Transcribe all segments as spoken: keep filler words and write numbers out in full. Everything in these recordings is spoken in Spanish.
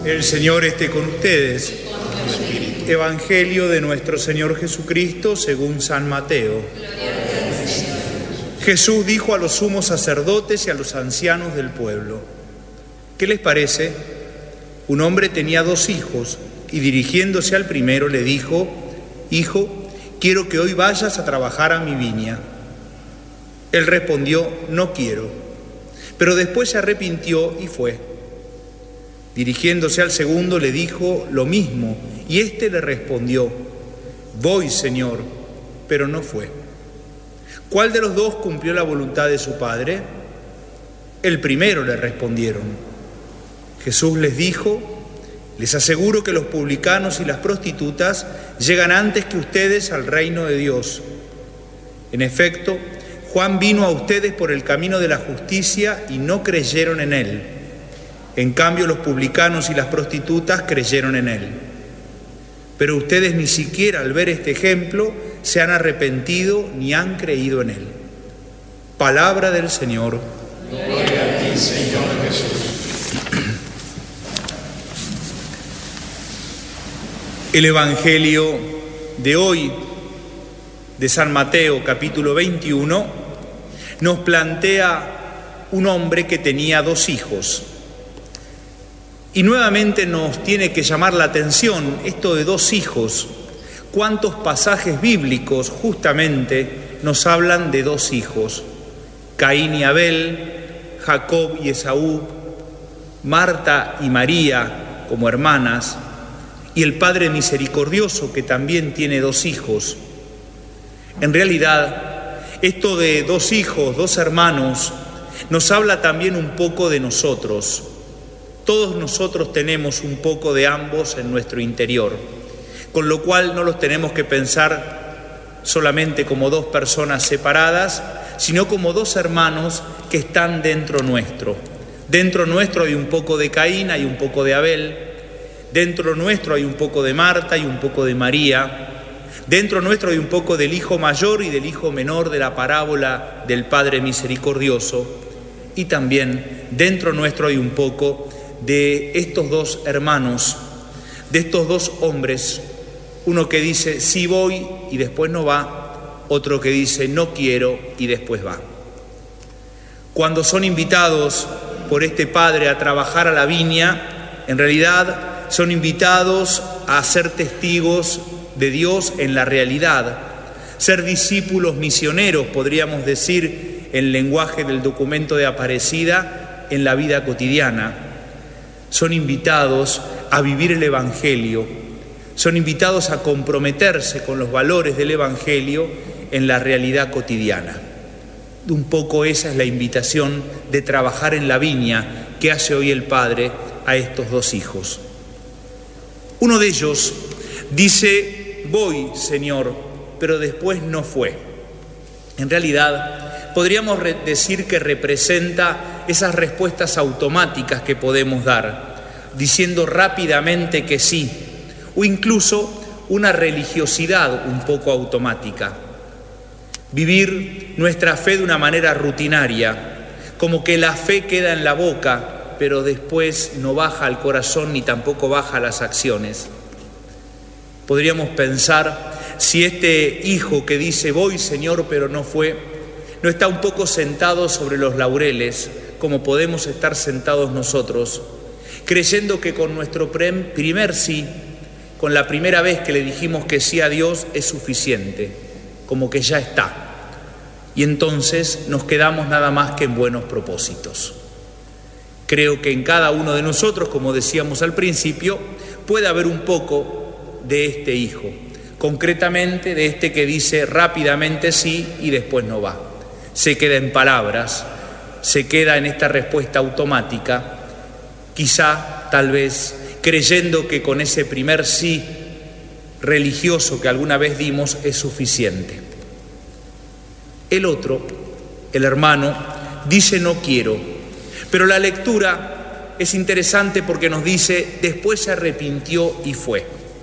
El Señor esté con ustedes. Evangelio de nuestro Señor Jesucristo según San Mateo. Jesús dijo a los sumos sacerdotes y a los ancianos del pueblo: ¿qué les parece? Un hombre tenía dos hijos y dirigiéndose al primero le dijo: Hijo, quiero que hoy vayas a trabajar a mi viña. Él respondió: no quiero. Pero después se arrepintió y fue. Dirigiéndose al segundo le dijo lo mismo, y éste le respondió: voy, Señor, pero no fue. ¿Cuál de los dos cumplió la voluntad de su padre? El primero, le respondieron. Jesús les dijo: les aseguro que los publicanos y las prostitutas llegan antes que ustedes al reino de Dios. En efecto, Juan vino a ustedes por el camino de la justicia y no creyeron en él. En cambio, los publicanos y las prostitutas creyeron en él. Pero ustedes ni siquiera al ver este ejemplo se han arrepentido ni han creído en él. Palabra del Señor. Gloria a ti, Señor Jesús. El Evangelio de hoy, de San Mateo, capítulo veintiuno, nos plantea un hombre que tenía dos hijos. Y nuevamente nos tiene que llamar la atención esto de dos hijos. ¿Cuántos pasajes bíblicos justamente nos hablan de dos hijos? Caín y Abel, Jacob y Esaú, Marta y María como hermanas, y el Padre misericordioso que también tiene dos hijos. En realidad, esto de dos hijos, dos hermanos, nos habla también un poco de nosotros. Todos nosotros tenemos un poco de ambos en nuestro interior, con lo cual no los tenemos que pensar solamente como dos personas separadas, sino como dos hermanos que están dentro nuestro. Dentro nuestro hay un poco de Caín, hay un poco de Abel. Dentro nuestro hay un poco de Marta y un poco de María. Dentro nuestro hay un poco del hijo mayor y del hijo menor de la parábola del Padre misericordioso. Y también dentro nuestro hay un poco de estos dos hermanos, de estos dos hombres, uno que dice sí voy y después no va, otro que dice no quiero y después va. Cuando son invitados por este padre a trabajar a la viña, en realidad son invitados a ser testigos de Dios en la realidad, ser discípulos misioneros, podríamos decir en lenguaje del documento de Aparecida, en la vida cotidiana. Son invitados a vivir el Evangelio, son invitados a comprometerse con los valores del Evangelio en la realidad cotidiana. Un poco esa es la invitación de trabajar en la viña que hace hoy el Padre a estos dos hijos. Uno de ellos dice: voy, Señor, pero después no fue. En realidad, podríamos decir que representa esas respuestas automáticas que podemos dar, diciendo rápidamente que sí, o incluso una religiosidad un poco automática. Vivir nuestra fe de una manera rutinaria, como que la fe queda en la boca, pero después no baja al corazón ni tampoco baja a las acciones. Podríamos pensar si este hijo que dice voy, Señor, pero no fue, no está un poco sentado sobre los laureles, como podemos estar sentados nosotros, creyendo que con nuestro primer sí, con la primera vez que le dijimos que sí a Dios, es suficiente, como que ya está. Y entonces nos quedamos nada más que en buenos propósitos. Creo que en cada uno de nosotros, como decíamos al principio, puede haber un poco de este hijo, concretamente de este que dice rápidamente sí y después no va. Se queda en palabras, se queda en esta respuesta automática, quizá, tal vez, creyendo que con ese primer sí religioso que alguna vez dimos es suficiente. El otro, el hermano, dice no quiero, pero la lectura es interesante porque nos dice después se arrepintió y fue.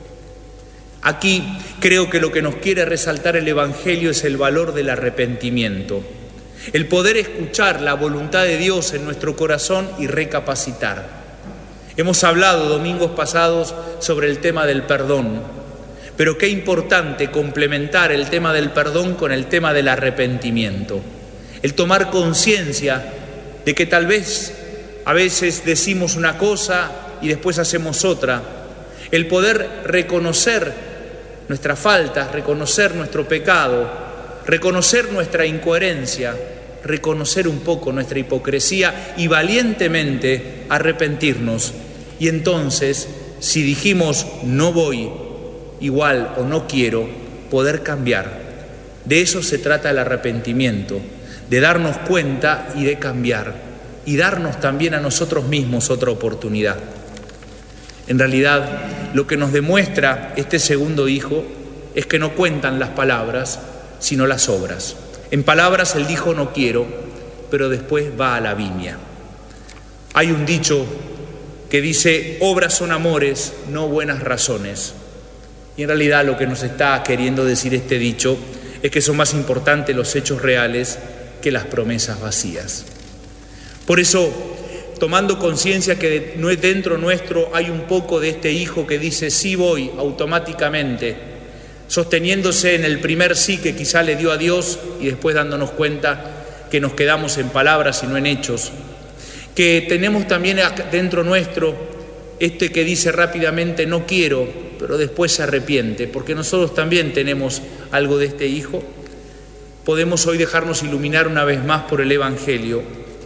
Aquí creo que lo que nos quiere resaltar el Evangelio es el valor del arrepentimiento, el poder escuchar la voluntad de Dios en nuestro corazón y recapacitar. Hemos hablado domingos pasados sobre el tema del perdón, pero qué importante complementar el tema del perdón con el tema del arrepentimiento. El tomar conciencia de que tal vez a veces decimos una cosa y después hacemos otra. El poder reconocer nuestras faltas, reconocer nuestro pecado, reconocer nuestra incoherencia, reconocer un poco nuestra hipocresía y valientemente arrepentirnos. Y entonces, si dijimos no voy, igual o no quiero, poder cambiar. De eso se trata el arrepentimiento, de darnos cuenta y de cambiar, y darnos también a nosotros mismos otra oportunidad. En realidad, lo que nos demuestra este segundo hijo es que no cuentan las palabras, sino las obras. En palabras él dijo no quiero, pero después va a la viña. Hay un dicho que dice, obras son amores, no buenas razones. Y en realidad lo que nos está queriendo decir este dicho es que son más importantes los hechos reales que las promesas vacías. Por eso, tomando conciencia que dentro nuestro hay un poco de este hijo que dice sí voy automáticamente, sosteniéndose en el primer sí que quizá le dio a Dios y después dándonos cuenta que nos quedamos en palabras y no en hechos, que tenemos también dentro nuestro este que dice rápidamente no quiero, pero después se arrepiente, porque nosotros también tenemos algo de este hijo. Podemos hoy dejarnos iluminar una vez más por el Evangelio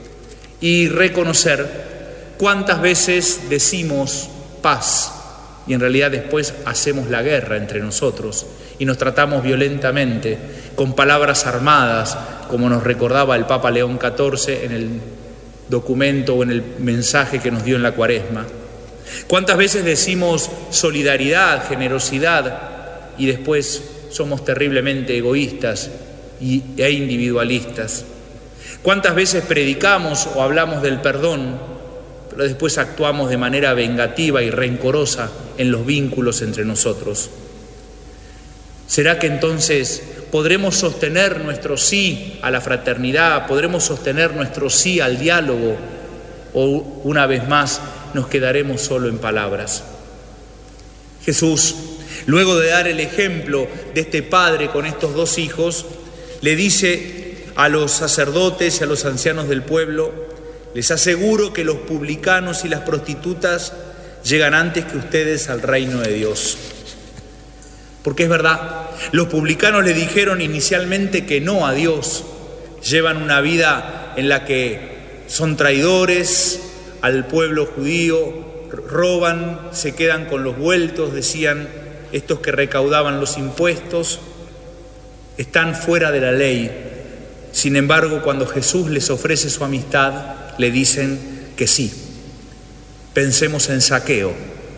y reconocer cuántas veces decimos paz y en realidad después hacemos la guerra entre nosotros y nos tratamos violentamente con palabras armadas, como nos recordaba el Papa León catorce en el documento o en el mensaje que nos dio en la Cuaresma. ¿Cuántas veces decimos solidaridad, generosidad y después somos terriblemente egoístas e individualistas? ¿Cuántas veces predicamos o hablamos del perdón, pero después actuamos de manera vengativa y rencorosa en los vínculos entre nosotros? ¿Será que entonces podremos sostener nuestro sí a la fraternidad, podremos sostener nuestro sí al diálogo, o una vez más nos quedaremos solo en palabras? Jesús, luego de dar el ejemplo de este padre con estos dos hijos, le dice a los sacerdotes y a los ancianos del pueblo, les aseguro que los publicanos y las prostitutas llegan antes que ustedes al reino de Dios. Porque es verdad, los publicanos le dijeron inicialmente que no a Dios, llevan una vida en la que son traidores al pueblo judío, roban, se quedan con los vueltos, decían estos que recaudaban los impuestos, están fuera de la ley. Sin embargo, cuando Jesús les ofrece su amistad, le dicen que sí. Pensemos en Zaqueo,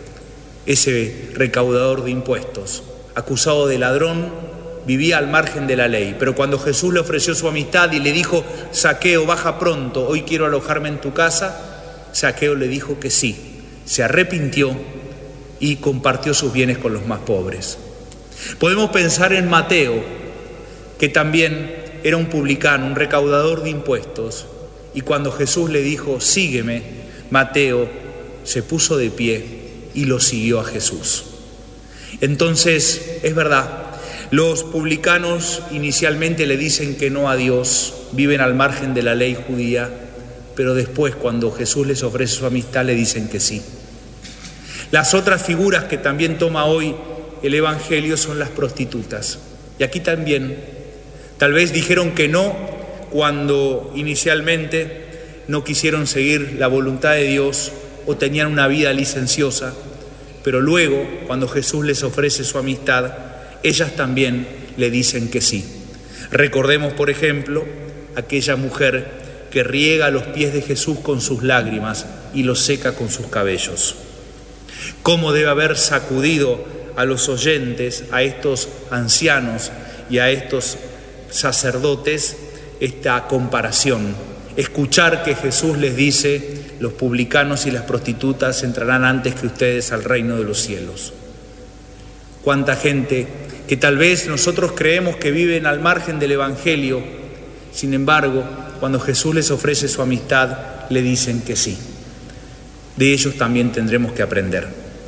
ese recaudador de impuestos, acusado de ladrón, vivía al margen de la ley, pero cuando Jesús le ofreció su amistad y le dijo, Zaqueo, baja pronto, hoy quiero alojarme en tu casa, Zaqueo le dijo que sí, se arrepintió y compartió sus bienes con los más pobres. Podemos pensar en Mateo, que también era un publicano, un recaudador de impuestos, y cuando Jesús le dijo, sígueme, Mateo se puso de pie y lo siguió a Jesús. Entonces, es verdad, los publicanos inicialmente le dicen que no a Dios, viven al margen de la ley judía, pero después, cuando Jesús les ofrece su amistad, le dicen que sí. Las otras figuras que también toma hoy el Evangelio son las prostitutas. Y aquí también tal vez dijeron que no cuando inicialmente no quisieron seguir la voluntad de Dios o tenían una vida licenciosa, pero luego, cuando Jesús les ofrece su amistad, ellas también le dicen que sí. Recordemos, por ejemplo, aquella mujer que riega los pies de Jesús con sus lágrimas y los seca con sus cabellos. ¿Cómo debe haber sacudido a los oyentes, a estos ancianos y a estos sacerdotes esta comparación? Escuchar que Jesús les dice, los publicanos y las prostitutas entrarán antes que ustedes al reino de los cielos. Cuánta gente que tal vez nosotros creemos que viven al margen del Evangelio, sin embargo, cuando Jesús les ofrece su amistad, le dicen que sí. De ellos también tendremos que aprender.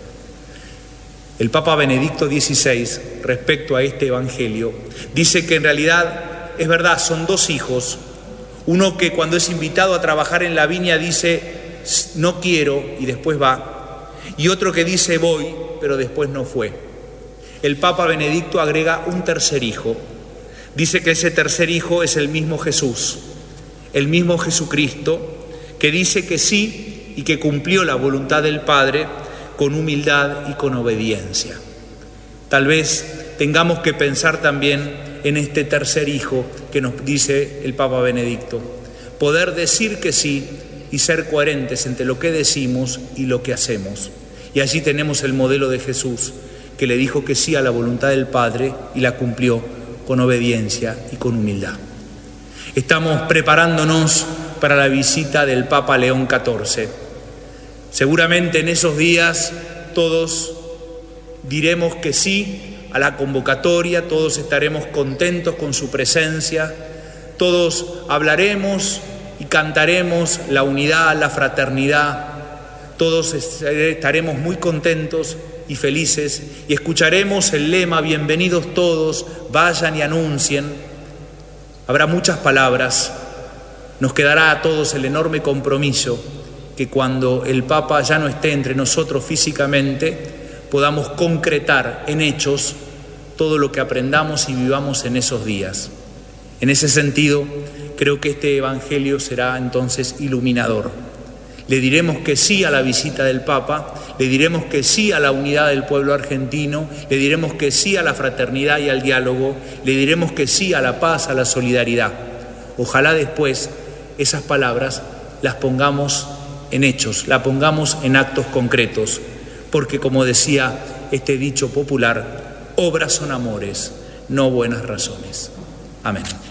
El Papa Benedicto dieciséis, respecto a este Evangelio, dice que en realidad es verdad, son dos hijos. Uno que cuando es invitado a trabajar en la viña dice, no quiero, y después va. Y otro que dice, voy, pero después no fue. El Papa Benedicto agrega un tercer hijo. Dice que ese tercer hijo es el mismo Jesús, el mismo Jesucristo, que dice que sí y que cumplió la voluntad del Padre con humildad y con obediencia. Tal vez tengamos que pensar también en este tercer hijo que nos dice el Papa Benedicto. Poder decir que sí y ser coherentes entre lo que decimos y lo que hacemos. Y allí tenemos el modelo de Jesús, que le dijo que sí a la voluntad del Padre y la cumplió con obediencia y con humildad. Estamos preparándonos para la visita del Papa León catorce. Seguramente en esos días todos diremos que sí a la convocatoria, todos estaremos contentos con su presencia, todos hablaremos y cantaremos la unidad, la fraternidad, todos estaremos muy contentos y felices y escucharemos el lema, bienvenidos todos, vayan y anuncien. Habrá muchas palabras, nos quedará a todos el enorme compromiso que cuando el Papa ya no esté entre nosotros físicamente, podamos concretar en hechos todo lo que aprendamos y vivamos en esos días. En ese sentido, creo que este Evangelio será entonces iluminador. Le diremos que sí a la visita del Papa, le diremos que sí a la unidad del pueblo argentino, le diremos que sí a la fraternidad y al diálogo, le diremos que sí a la paz, a la solidaridad. Ojalá después esas palabras las pongamos en hechos, las pongamos en actos concretos, porque como decía este dicho popular, obras son amores, no buenas razones. Amén.